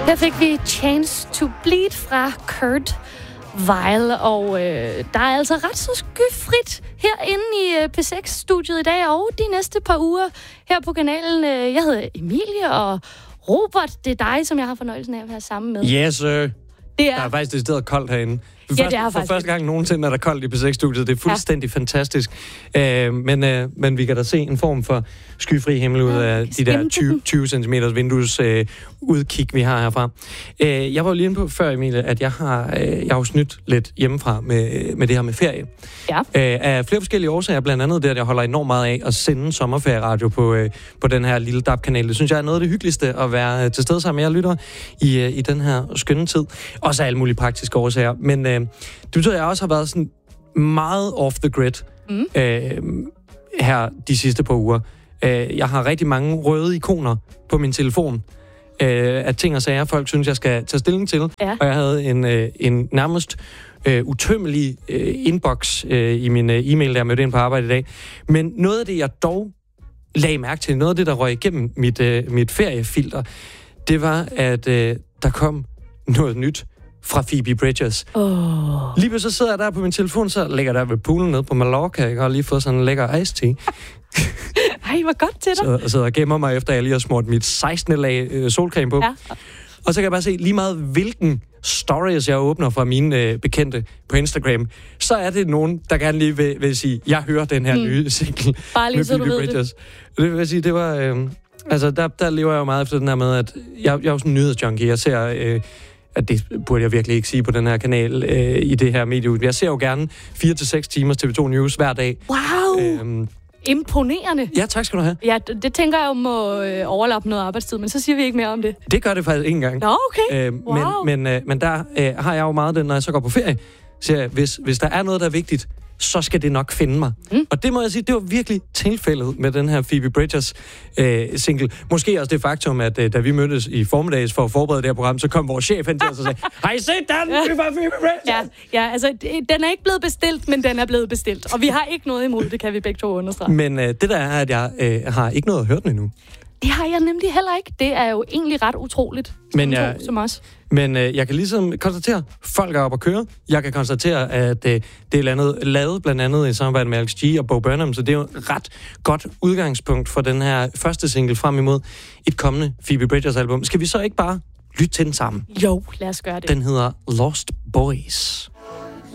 Her fik vi Chance to Bleed fra Kurt Vile, og der er altså ret så skyfrit herinde i P6-studiet i dag, og de næste par uger her på kanalen. Jeg hedder Emilie, og Robert, det er dig, som jeg har fornøjelsen af at være sammen med. Yes, sir. Det Der er faktisk det stedet koldt herinde. For første gang nogensinde er der koldt i P6-studiet. Det er fuldstændig fantastisk. Men vi kan da se en form for skyfri himmel ud af de der 20 cm vindues udkig, vi har herfra. Jeg var jo lige inde på før, Emilie, at jeg har jo snydt lidt hjemmefra med det her med ferie. Ja. Af flere forskellige årsager, blandt andet det, at jeg holder enormt meget af at sende sommerferieradio på den her lille DAB-kanal. Det synes jeg er noget af det hyggeligste at være til stede sammen med jer lyttere i den her skønne tid. Også af alle mulige praktiske årsager. Men det betyder, at jeg også har været sådan meget off the grid her de sidste par uger. Jeg har rigtig mange røde ikoner på min telefon af ting og sager, folk synes, jeg skal tage stilling til. Ja. Og jeg havde en nærmest utømmelig inbox i min e-mail, der jeg mødte ind på arbejde i dag. Men noget af det, jeg dog lagde mærke til, noget af det, der røg igennem mit feriefilter, det var, at der kom noget nyt fra Phoebe Bridgers. Lige pludselig sidder jeg der på min telefon, så ligger der ved poolen nede på Mallorca, jeg har lige fået sådan en lækker iced tea. Ej, hvor godt til dig. Og sidder og gemmer mig, efter jeg lige har smurt mit 16. lag solcreme på. Ja. Og så kan jeg bare se lige meget, hvilken stories jeg åbner fra mine bekendte på Instagram, så er det nogen, der gerne lige vil sige, jeg hører den her nye single. Bare lige så du ved det. Det vil sige, det var... der lever jeg jo meget efter den her med, at jeg er jo sådan en nyhedsjunkie. Jeg ser... at det burde jeg virkelig ikke sige på den her kanal i det her medie. Jeg ser jo gerne 4-6 timers TV2 News hver dag. Wow! Imponerende. Ja, tak skal du have. Ja, det tænker jeg jo må overlappe noget arbejdstid, men så siger vi ikke mere om det. Det gør det faktisk ikke engang. Nå, okay. Wow. Men der har jeg jo meget den, når jeg så går på ferie. Så hvis der er noget, der er vigtigt, så skal det nok finde mig. Og det må jeg sige, det var virkelig tilfældet med den her Phoebe Bridgers single. Måske også det faktum, at da vi mødtes i formiddags for at forberede det her program, så kom vores chef hen til os og sagde, har I set den? Det var Phoebe Bridgers! Ja, altså, den er ikke blevet bestilt, men den er blevet bestilt. Og vi har ikke noget imod, det kan vi begge to understrege. Men det der er, at jeg har ikke noget at høre den endnu. Det har jeg nemlig heller ikke. Det er jo egentlig ret utroligt, som os. Men jeg kan ligesom konstatere, at folk er oppe at køre. Jeg kan konstatere, at det er lavet blandt andet i samarbejde med Alex G og Bo Burnham, så det er jo et ret godt udgangspunkt for den her første single frem imod et kommende Phoebe Bridgers album. Skal vi så ikke bare lytte til den sammen? Jo, lad os gøre det. Den hedder Lost Boys.